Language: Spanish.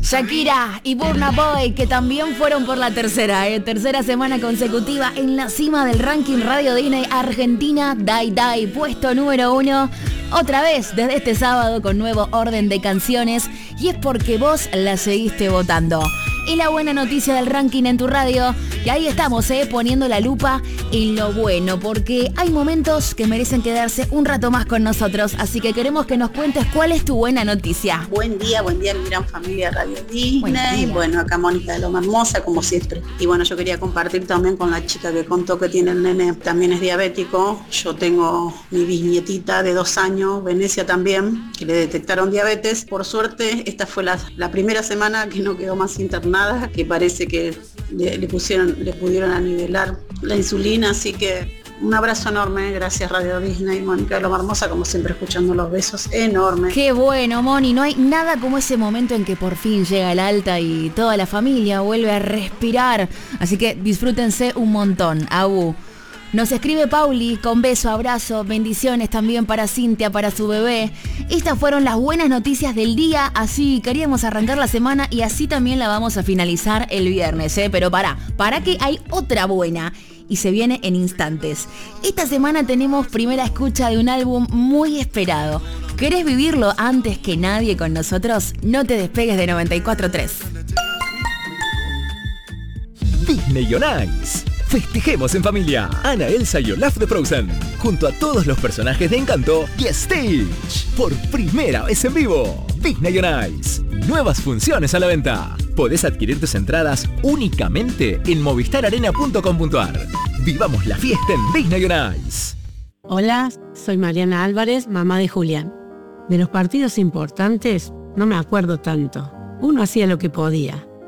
Shakira y Burna Boy, que también fueron por la tercera semana consecutiva en la cima del ranking Radio Disney Argentina. Dai Dai, puesto número 1, otra vez desde este sábado con nuevo orden de canciones, y es porque vos la seguiste votando. Y la buena noticia del ranking en tu radio, y ahí estamos, poniendo la lupa en lo bueno, porque hay momentos que merecen quedarse un rato más con nosotros, así que queremos que nos cuentes cuál es tu buena noticia. Buen día, mi gran familia Radio Disney. Bueno, acá Mónica de Loma Hermosa, como siempre. Y bueno, yo quería compartir también con la chica que contó que tiene el nene, también es diabético. Yo tengo mi bisnietita de 2 años, Venecia también, que le detectaron diabetes. Por suerte, esta fue la primera semana que no quedó más internada, que parece que le pudieron anivelar la insulina, así que un abrazo enorme, gracias Radio Disney, Mónica de Loma Hermosa, como siempre escuchando los besos enormes. Qué bueno, Moni, no hay nada como ese momento en que por fin llega el alta y toda la familia vuelve a respirar, así que disfrútense un montón. Abu. Nos escribe Pauli con beso, abrazo, bendiciones también para Cintia, para su bebé. Estas fueron las buenas noticias del día, así queríamos arrancar la semana y así también la vamos a finalizar el viernes, pero para que hay otra buena y se viene en instantes. Esta semana tenemos primera escucha de un álbum muy esperado. ¿Querés vivirlo antes que nadie con nosotros? No te despegues de 94.3. Disney on Ice. Festejemos en familia. Anna, Elsa y Olaf de Frozen, junto a todos los personajes de Encanto y Stitch, por primera vez en vivo. Disney on Ice. Nuevas funciones a la venta. Podés adquirir tus entradas únicamente en movistararena.com.ar. Vivamos la fiesta en Disney on Ice. Hola, soy Mariana Álvarez, mamá de Julián. De los partidos importantes no me acuerdo tanto. Uno hacía lo que podía.